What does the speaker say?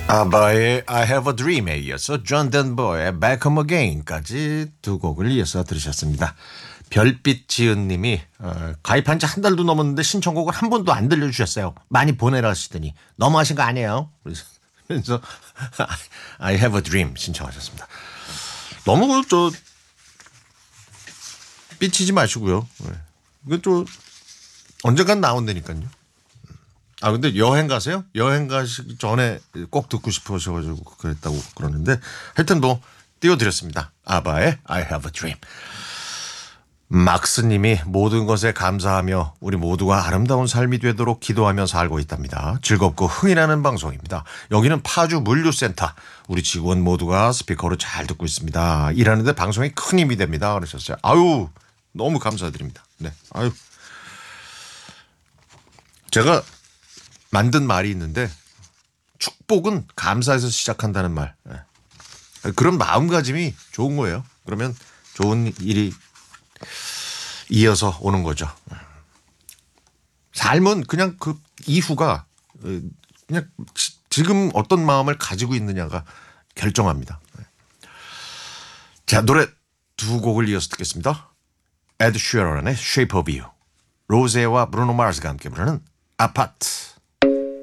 아바의 I Have a Dream에 이어서 존 덴버의 Back Home Again까지 두 곡을 이어서 들으셨습니다. 별빛 지은님이 가입한 지 한 달도 넘었는데 신청곡을 한 번도 안 들려주셨어요. 많이 보내라 하시더니 너무하신 거 아니에요? 그래서 I Have a Dream 신청하셨습니다. 너무 삐치지 마시고요. 이건 좀 언젠간 나온다니까요. 아 근데 여행 가세요? 여행 가시기 전에 꼭 듣고 싶으셔가지고 그랬다고 그러는데 하여튼 뭐 띄워드렸습니다. 아바의 I Have a Dream. 막스님이 모든 것에 감사하며 우리 모두가 아름다운 삶이 되도록 기도하며 살고 있답니다. 즐겁고 흥이 나는 방송입니다. 여기는 파주 물류센터. 우리 직원 모두가 스피커로 잘 듣고 있습니다. 일하는데 방송이 큰 힘이 됩니다. 그러셨어요. 아유 너무 감사드립니다. 네, 아유 제가 만든 말이 있는데 축복은 감사해서 시작한다는 말. 그런 마음가짐이 좋은 거예요. 그러면 좋은 일이 이어서 오는 거죠. 삶은 그냥 그 이후가 그냥 지금 어떤 마음을 가지고 있느냐가 결정합니다. 자, 노래 두 곡을 이어서 듣겠습니다. 에드 쉬런의 Shape of You, 로제와 브루노 마르스가 함께 부르는 아파트.